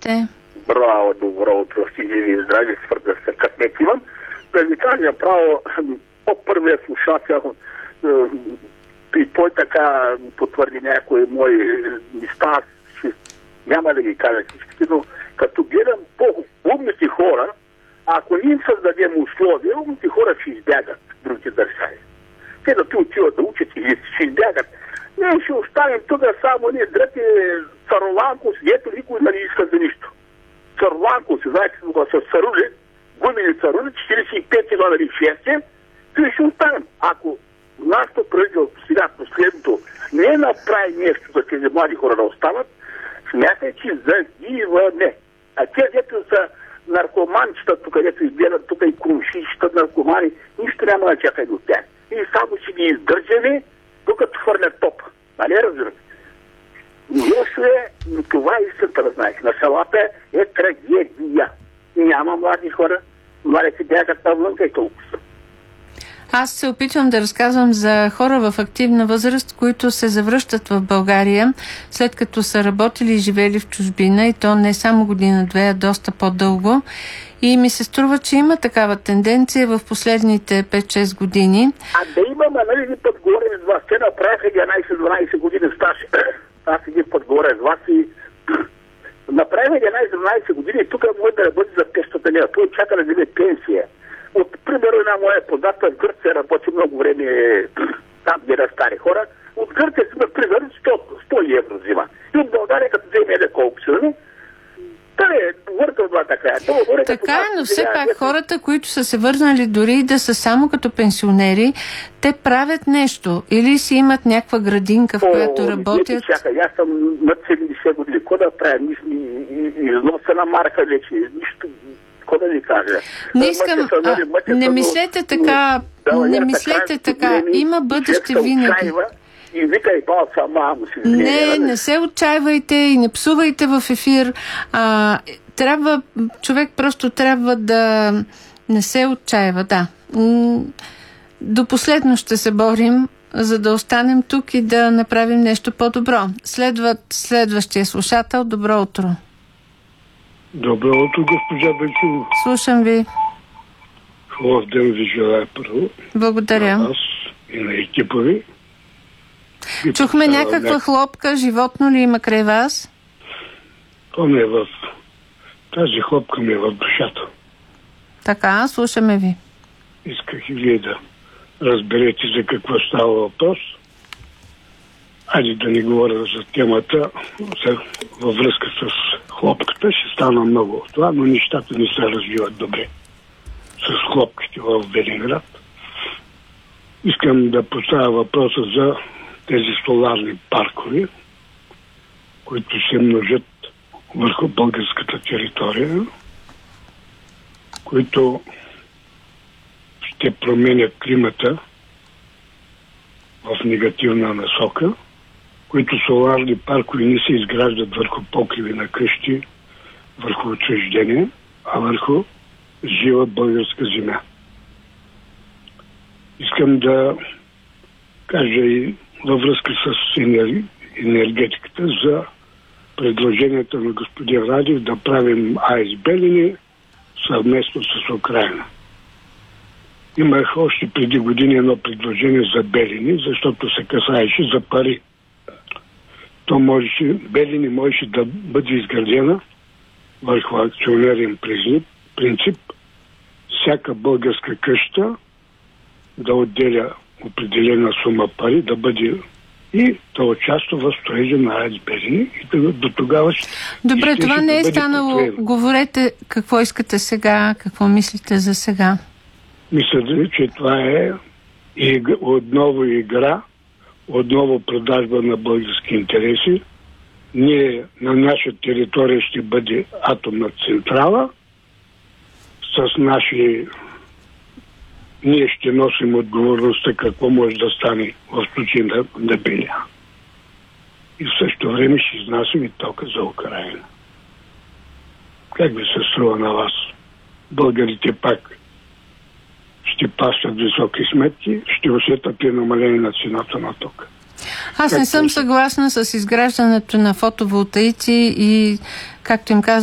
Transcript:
Здравейте! Браво, добро утро, живи и здрави, свърда се късмет имам. Да ви кажа право, по-първият слушател и той така потвърди някои мои места, няма да ги кажа всички, но като гледам по-умните хора, ако ние им създадем условия, умните хора ще избягат в другите държави. Те да ти отиват да учат и ще избягат. Ние ще оставим тук само ние дръпи цароланкос, ето никой да не иска за нищо. Цароланкос, знаете, с царули, гумени царули, 45 долари в 6, и ще оставим. Ако нашето правителство сега последното не направи нещо за тези млади хора да остават, смятай, че загиваме. А те, дето са наркоманчета, тук дето изгледат, тук и комшищата наркомани, нищо няма да чакай до тях. И само ще ги издържаме, докато хвърлят топ. Нали разбирате? Лошо е, но това е истината, да знаеш. На селата е трагедия. Няма млади хора, младите бягат навънка и толкова. Аз се опитвам да разказвам за хора в активна възраст, които се завръщат в България, след като са работили и живели в чужбина, и то не само година-две, а доста по-дълго. И ми се струва, че има такава тенденция в последните 5-6 години. А да имаме, нали, един път говорим с вас, те направиха 11-12 години стаж. Аз един път говоря с вас и направиха 11-12 години и тук може да бъде за 500 лева. Той чака да вземе пенсия. От примерно една моя позната в Гърция работи много време, там гледа стари хора. От Гърция си примерно 100 евро взима. И от България като вземе колко си, нали? Така е, но все пак хората, които са се върнали дори да са само като пенсионери, те правят нещо или си имат някаква градинка, в която работят. Чакай, аз съм над 70 години. Какво да правя? Износа на марка вече. Нищо. Какво да ви кажа? Не искам. Не мислете така. Не мислете така. Има бъдеще винаги. И викай балца, мамо си. Не се отчаивайте и не псувайте в ефир. Човек просто трябва да не се отчаива, да. До последно ще се борим, за да останем тук и да направим нещо по-добро. Следващия слушател. Добро утро. Добро утро, госпожа Бечова. Слушам ви. Хубав ден ви желая първо. Благодаря. На вас и на екипа ви. Чухме някаква хлопка, животно ли има край вас? Тази хлопка ми е в душата. Така, слушаме ви. Исках и вие да разберете за какво става въпрос. Айде да не говоря за темата във връзка с хлопката. Ще стана много от това, но нещата не се развиват добре с хлопките в Велинград. Искам да поставя въпроса за тези соларни паркове, които се множат върху българската територия, които ще променят климата в негативна насока, които соларни паркове не се изграждат върху покриви на къщи, върху отчуждение, а върху жива българска земя. Искам да кажа и във връзка с енергетиката за предложението на господин Радев да правим АЕЦ Белене съвместно с Украина. Имах още преди години едно предложение за Белене, защото се касаеше за пари. Белене можеше да бъде изградена върху акционерен принцип, всяка българска къща да отделя определена сума пари, да бъде и да участва в строежа на АЕЦ Белене и до тогава Добре, това не е станало. Говорете какво искате сега, какво мислите за сега. Мисля, че това е отново игра, отново продажба на български интереси. На наша територия ще бъде атомна централа с ние ще носим отговорността какво може да стане в случай на Беля. И в същото време ще изнасим и тока за Украина. Как ви се струва на вас? Българите пак ще плащат високи сметки, ще усетят и намаление на цената на тока. Аз не съм съгласна с изграждането на фотоволтаици и, както им казвам,